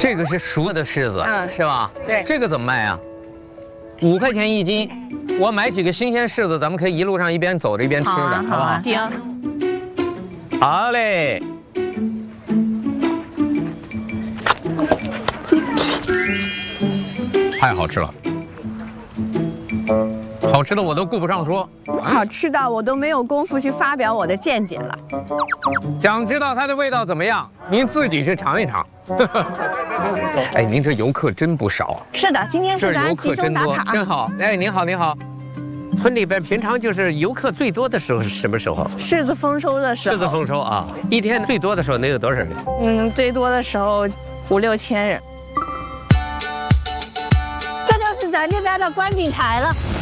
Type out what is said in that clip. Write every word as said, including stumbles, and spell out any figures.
这个是熟的柿子， 嗯是吧？ 对， 这个怎么卖啊？五块钱一斤，我买几个新鲜柿子，咱们可以一路上一边走着一边吃的，好,、啊、好不好？ 行。 好嘞。太好吃了。 好吃的我都顾不上说， 好吃的我都没有功夫去发表我的见解了。 想知道它的味道怎么样，您自己去尝一尝。哎，您这游客真不少。 是的，今天是咱集中打卡， 真好。哎，您好，您好。 村里边平常就是游客最多的时候是什么时候？ 柿子丰收的时候。 柿子丰收啊，一天最多的时候能有多少人？ 嗯，最多的时候五六千人。这就是咱这边的观景台了。